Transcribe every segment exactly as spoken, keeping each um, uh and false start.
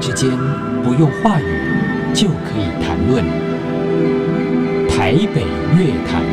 之间不用话语就可以谈论。台北乐坛，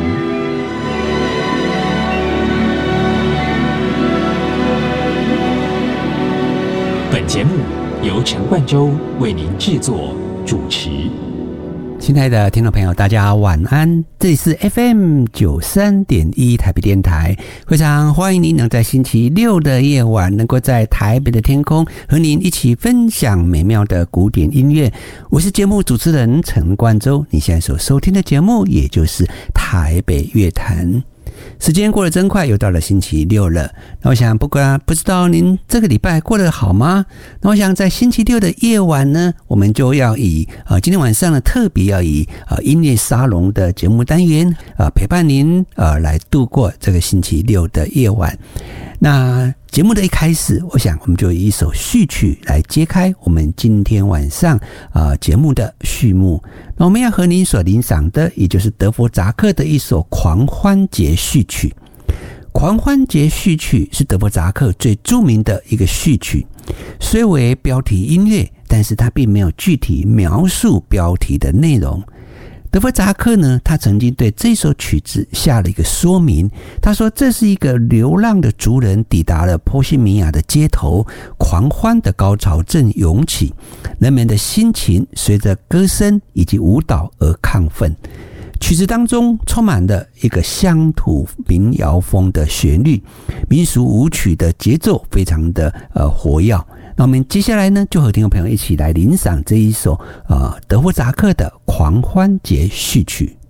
本节目由陈冠洲为您制作主持。 亲爱的听众朋友，大家晚安，这里是 F M 九十三点一 台北电台，非常欢迎您能在星期六的夜晚能够在台北的天空和您一起分享美妙的古典音乐。我是节目主持人陈冠洲，你现在所收听的节目也就是台北乐坛。时间过得真快，又到了星期六了。那我想不管不知道您这个礼拜过得好吗？那我想在星期六的夜晚呢，我们就要以呃今天晚上呢特别要以呃音乐沙龙的节目单元呃陪伴您呃来度过这个星期六的夜晚。那节目的一开始，我想我们就以一首序曲来揭开我们今天晚上呃节目的序幕。那我们要和您所欣赏的，也就是德弗扎克的一首狂欢节序曲。狂欢节序曲是德弗扎克最著名的一个序曲，虽为标题音乐，但是他并没有具体描述标题的内容。德弗扎克呢，他曾经对这首曲子下了一个说明，他说这是一个流浪的族人抵达了波西米亚的街头，狂欢的高潮正涌起，人们的心情随着歌声以及舞蹈而亢奋。曲子当中充满了一个乡土民谣风的旋律，民俗舞曲的节奏非常的呃活跃。那我们接下来呢，就和听众朋友一起来欣赏这一首呃德弗扎克的狂欢节序曲。